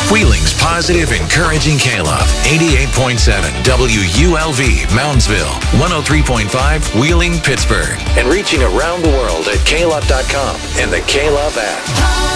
Wheeling's positive, encouraging K-Love. 88.7 WULV, Moundsville. 103.5 Wheeling, Pittsburgh. And reaching around the world at klove.com and the K-Love app.